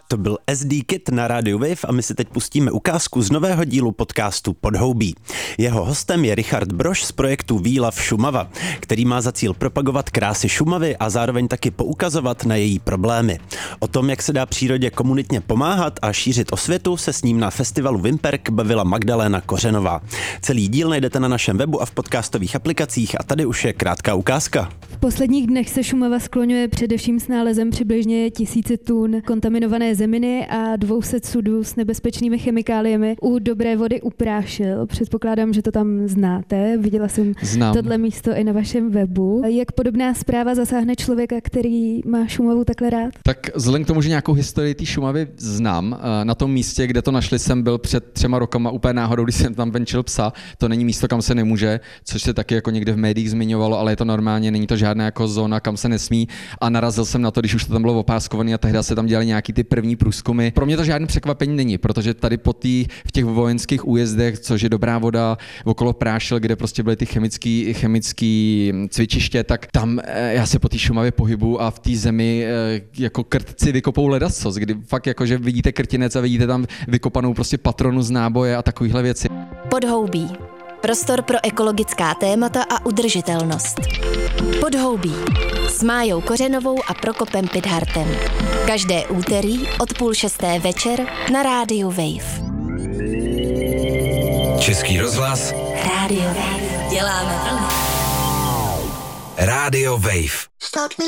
To byl SD Kid na rádiu Wave a my si teď pustíme ukázku z nového dílu podcastu Podhoubí. Jeho hostem je Richard Brož z projektu We Love Šumava, který má za cíl propagovat krásy Šumavy a zároveň taky poukazovat na její problémy. O tom, jak se dá přírodě komunitně pomáhat a šířit osvětu, se s ním na festivalu Vimperk bavila Magdaléna Kořenová. Celý díl najdete na našem webu a v podcastových aplikacích a tady už je krátká ukázka. V posledních dnech se Šumava skloňuje především s nálezem přibližně 1000 tun kontaminované zeminy a 200 sudů s nebezpečnými chemikáliemi u dobré vody u Prášil. Předpokládám, že to tam znáte. Viděla jsem tohle místo i na vašem webu. Jak podobná zpráva zasáhne člověka, který má Šumavu takhle rád? Tak vzhledem k tomu, že nějakou historii té Šumavy znám, na tom místě, kde to našli, jsem byl před 3 rokama úplně náhodou, když jsem tam venčil psa. To není místo, kam se nemůže, což se taky jako někde v médiích zmiňovalo, ale je to normálně, není to žádná jako zóna, kam se nesmí. A narazil jsem na to, když už to tam bylo opáskované a tehdy se tam dělali nějaký ty první průzkumy. Pro mě to žádné překvapení není, protože tady v těch vojenských újezdech, což je dobrá voda okolo Prášil, kde prostě byly ty chemický cvičiště, tak tam já se po té Šumavě pohybu a v té zemi jako krtci vykopou ledacos, kdy fakt jako, že vidíte krtinec a vidíte tam vykopanou prostě patronu z náboje a takovýhle věci. Podhoubí. Prostor pro ekologická témata a udržitelnost. Podhoubí. S Májou Kořenovou a Prokopem Pidhartem. Každé úterý od 5:30 večer na rádiu Wave. Český rozhlas. Rádio Wave. Děláme vlny. Rádio Wave.